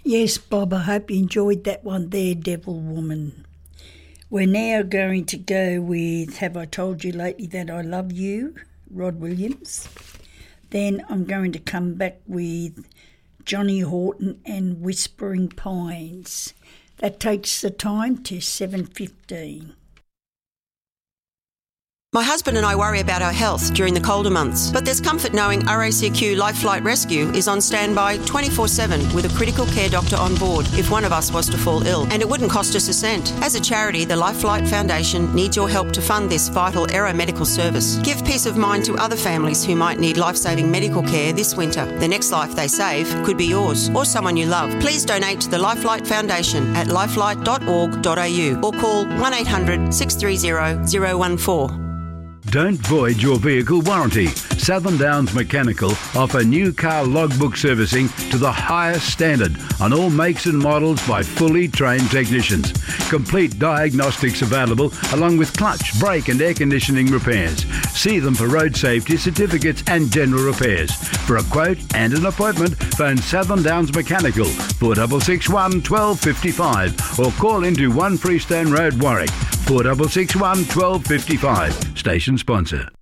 Yes, Bob, I hope you enjoyed that one there, Devil Woman. We're now going to go with Have I Told You Lately That I Love You, Rod Williams. Then I'm going to come back with Johnny Horton and Whispering Pines. That takes the time to 7:15. My husband and I worry about our health during the colder months, but there's comfort knowing RACQ Life Flight Rescue is on standby 24/7 with a critical care doctor on board if one of us was to fall ill, and it wouldn't cost us a cent. As a charity, the Life Flight Foundation needs your help to fund this vital aeromedical service. Give peace of mind to other families who might need life-saving medical care this winter. The next life they save could be yours or someone you love. Please donate to the Life Flight Foundation at lifelight.org.au or call 1800 630 014. Don't void your vehicle warranty. Southern Downs Mechanical offer new car logbook servicing to the highest standard on all makes and models by fully trained technicians. Complete diagnostics available along with clutch, brake and air conditioning repairs. See them for road safety certificates and general repairs. For a quote and an appointment, phone Southern Downs Mechanical 4661 1255 or call into 1 Freestone Road, Warwick 4661 1255. Station sponsor.